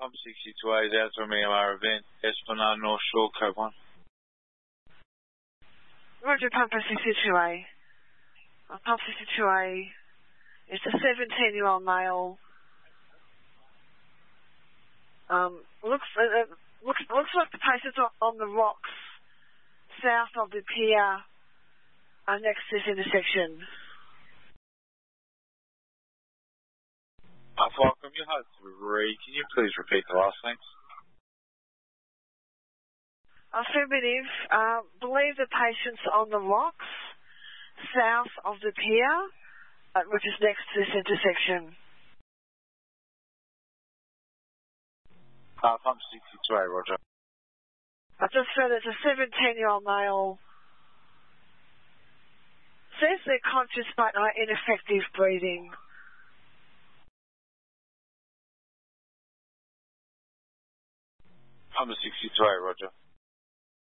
Pump 62A is out to an EMR event, Esplanade North Shore, Code 1. Roger, Pump 62A. Pump 62A. It's a 17-year-old male. Looks like the patient's on the rocks south of the pier next to this intersection. Welcome, your hard to read. Can you please repeat the last names? Affirmative. Believe the patient's on the rocks south of the pier, which is next to this intersection. Pump 62A, Roger. I just said it's a 17-year-old male. Says they're conscious but ineffective breathing. Pump 62A, Roger.